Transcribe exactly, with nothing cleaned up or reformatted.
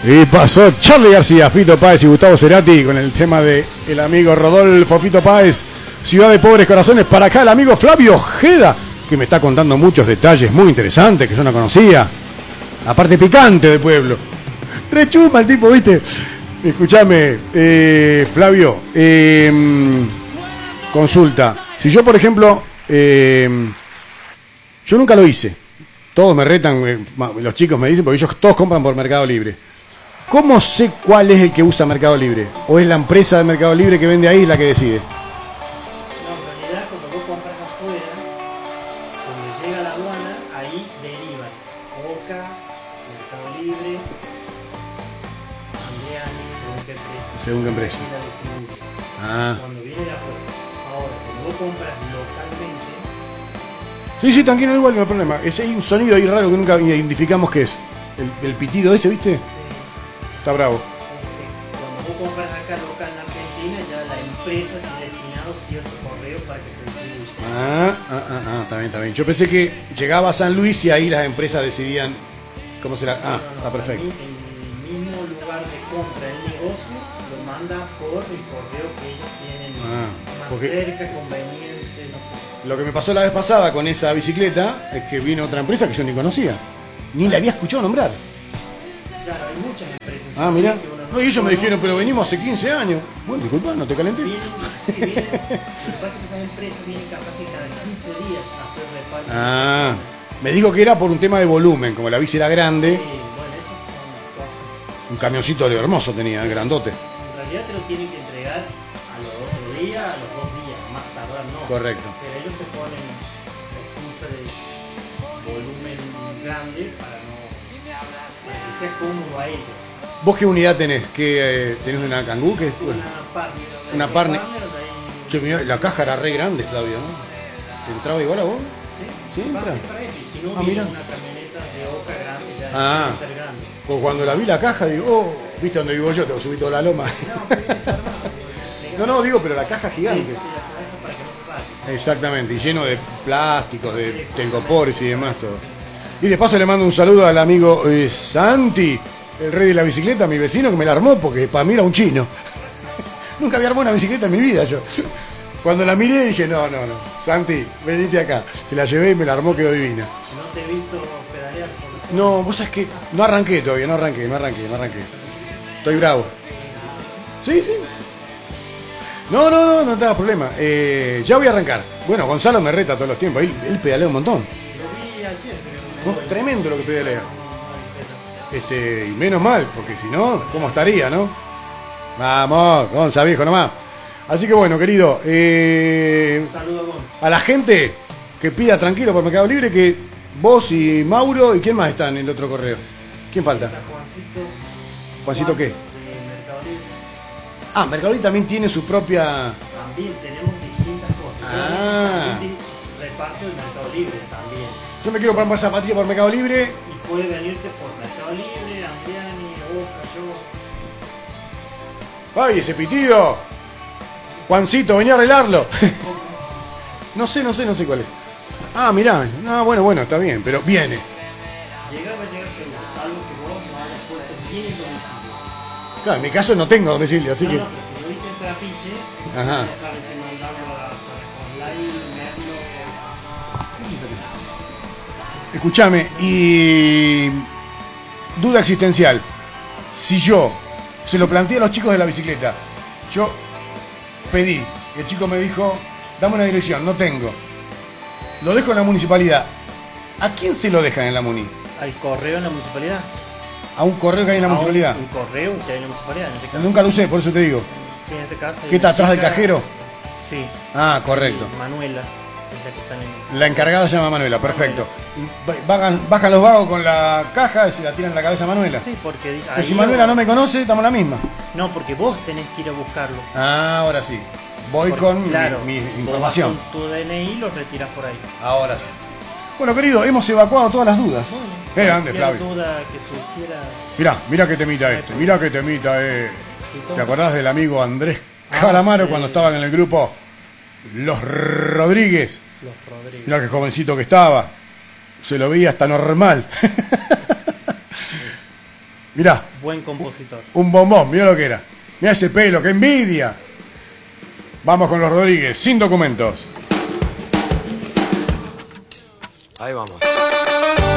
Y pasó Charly García, Fito Páez y Gustavo Cerati con el tema de el amigo Rodolfo Fito Páez, Ciudad de Pobres Corazones. Para acá el amigo Flavio Ojeda, que me está contando muchos detalles muy interesantes que yo no conocía. La parte picante del pueblo. Rechuma el tipo, ¿viste? Escuchame, eh, Flavio, eh, consulta. Si yo, por ejemplo, eh, yo nunca lo hice. Todos me retan, eh, los chicos me dicen, porque ellos todos compran por Mercado Libre. ¿Cómo sé cuál es el que usa Mercado Libre? ¿O es la empresa de Mercado Libre que vende ahí la que decide? No, en realidad cuando vos compras afuera, cuando llega a la aduana, ahí derivan. Oca, Mercado Libre, Andean, según qué empresa. Según qué empresa. Ah. Cuando viene de afuera. Ahora, cuando vos compras localmente... Sí, sí, tranquilo, igual no hay problema. Es, hay un sonido ahí raro que nunca identificamos qué es. El, el pitido ese, ¿viste? Sí. Está bravo. Cuando vos compras acá local en Argentina, ya la empresa tiene destinado cierto correo para que te distribuya. Ah, ah, ah, ah, está bien, está bien. Yo pensé que llegaba a San Luis y ahí las empresas decidían cómo será. Ah, no, no, está perfecto. En el mismo lugar de compra el negocio lo manda por el correo que ellos tienen Ah, más porque cerca, conveniente, no sé. lo que me pasó la vez pasada con esa bicicleta es que vino otra empresa que yo ni conocía. Ni la había escuchado nombrar. Claro, hay muchas empresas. Ah, mira. que uno No, y ellos me dijeron, pero venimos hace quince años. Bueno, disculpa, no te calenté. Vienen, sí, vienen. Lo que pasa es que esas empresas vienen capaz que cada quince días a hacer reparto. Ah, me dijo que era por un tema de volumen, como la bici era grande. Sí, bueno, esas son cosas. Un camioncito de hermoso tenía, grandote. En realidad te lo tienen que entregar a los otros días, a los dos días, más tardar no. Correcto. Pero ellos te ponen excusa de volumen grande para no para que sea cómodo a ellos. ¿Vos qué unidad tenés? ¿Qué, eh, ¿Tenés una Kangoo? ¿Qué? Una partner. Una partner. partner de ahí... Che, mirá, la caja era re grande, Flavio, ¿no? ¿Te entraba igual a vos? Sí, Sí, entra. para eso. Y si no, Ah, viene mira. una camioneta de Oca grande ya. Ah. Es grande. Pues cuando la vi la caja, digo, oh, ¿viste dónde vivo yo? Te subí toda la loma. No, pero es desarmado. No, no, digo, pero la caja Sí, gigante. sí, la caja para que no se pase. Exactamente, y lleno de plásticos, de telgopores y demás, todo. Y de paso le mando un saludo al amigo eh, Santi, el rey de la bicicleta, mi vecino, que me la armó porque para mí era un chino. Nunca había armado una bicicleta en mi vida yo. Cuando la miré dije, no, no, no, Santi, venite acá. Se la llevé y me la armó, quedó divina. No te he visto pedalear por eso. No, vos sabés que no arranqué todavía, no arranqué, no arranqué, no arranqué. Estoy bravo. Sí, sí. No, no, no, no te hagas problema. Eh, ya voy a arrancar. Bueno, Gonzalo me reta todos los tiempos. Él, él pedalea un montón. Lo vi ayer, pero... No, tremendo lo que pedalea. Este, y menos mal, porque si no, ¿cómo estaría, no? Vamos, Gonza, viejo nomás. Así que bueno, querido, eh, Un saludo a vos. a la gente que pida tranquilo por Mercado Libre, que vos y Mauro, ¿y quién más está en el otro correo? ¿Quién falta? Está Juancito. ¿Juancito Juan, qué? De Mercado Libre. Ah, Mercado Libre también tiene su propia... También tenemos distintas cosas. Ah. También reparte el Mercado Libre también. Yo me quiero comprar zapatillas por Mercado Libre. Y puede venirte por Mercado Libre, Andiani, Oca, yo. ¡Ay, ese pitido! Juancito, venía a arreglarlo. No sé, no sé, no sé cuál es. Ah, mirá. Ah, bueno, bueno, está bien, pero viene. Llegar va a llegar seguro, salvo que vos no hayas puesto bien el domicilio. Claro, en mi caso no tengo domicilio, así No, que... no, pero si lo hice en trapiche, Ajá. ya sabes si mandarlo a online, Merlo. Escuchame, y... Duda existencial. Si yo se lo planteé a los chicos de la bicicleta, yo pedí, y el chico me dijo, dame una dirección, no tengo. Lo dejo en la municipalidad. ¿A quién se lo dejan en la muni? ¿Al correo en la municipalidad? ¿A un correo que hay en la A un- municipalidad? Un correo que hay en la municipalidad, en este caso. Nunca lo usé, por eso te digo. Sí, en este caso. hay ¿Qué está una atrás del chica- cajero? Sí. Ah, correcto. Y Manuela, es la que está en el... La encargada se llama Manuela, perfecto. Y Bajan, bajan los vagos con la caja y se la tiran en la cabeza a Manuela. Sí, porque... di- Pero ahí si lo- Manuela no me conoce, estamos en la misma. No, porque vos tenés que ir a buscarlo. Ah, ahora sí. Voy Porque, con mi- claro, mi, vos información. vas con tu D N I lo retiras por ahí. Ahora sí. Bueno, querido, hemos evacuado todas las dudas. Bueno, Qué grande, cualquier Flavio. duda que surgiera... Mirá, mirá que temita este, mirá que temita eh. ¿Te acordás del amigo Andrés Ah, Calamaro sí. cuando estaban en el grupo Los Rodríguez? Los Rodríguez. Mirá qué jovencito que estaba. Se lo veía hasta normal. Mirá. Buen compositor. Un bombón, mirá lo que era. Mirá ese pelo, qué envidia. Vamos con los Rodríguez, sin documentos. Ahí vamos.